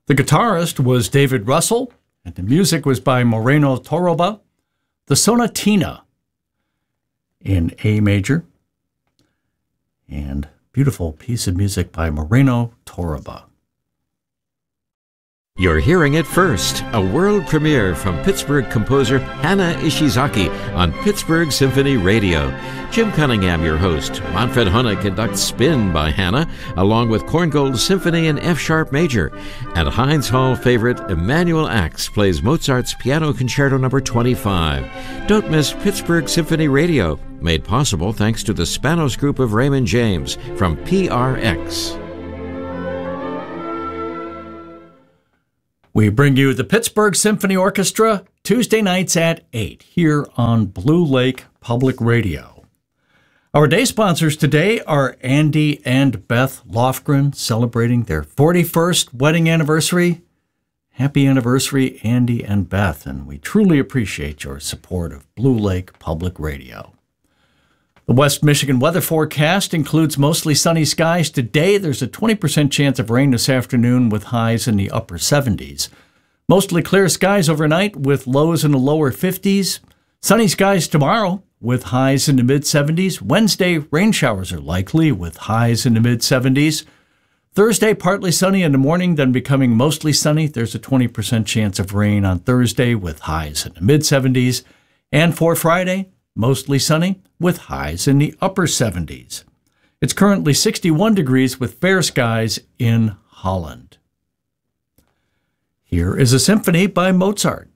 The guitarist was David Russell, and the music was by Moreno Torroba. The Sonatina in A major, and beautiful piece of music by Moreno Torroba. You're hearing it first, a world premiere from Pittsburgh composer Hana Ishizaki on Pittsburgh Symphony Radio. Jim Cunningham, your host. Manfred Hohne conducts Spin by Hana, along with Korngold Symphony in F-sharp major. And Heinz Hall favorite Emanuel Ax plays Mozart's Piano Concerto No. 25. Don't miss Pittsburgh Symphony Radio, made possible thanks to the Spanos Group of Raymond James from PRX. We bring you the Pittsburgh Symphony Orchestra Tuesday nights at 8 here on Blue Lake Public Radio. Our day sponsors today are Andy and Beth Lofgren, celebrating their 41st wedding anniversary. Happy anniversary, Andy and Beth, and we truly appreciate your support of Blue Lake Public Radio. The West Michigan weather forecast includes mostly sunny skies today. There's a 20% chance of rain this afternoon with highs in the upper 70s. Mostly clear skies overnight with lows in the lower 50s. Sunny skies tomorrow with highs in the mid-70s. Wednesday, rain showers are likely with highs in the mid-70s. Thursday, partly sunny in the morning, then becoming mostly sunny. There's a 20% chance of rain on Thursday with highs in the mid-70s. And for Friday, mostly sunny with highs in the upper 70s. It's currently 61 degrees with fair skies in Holland. Here is a symphony by Mozart.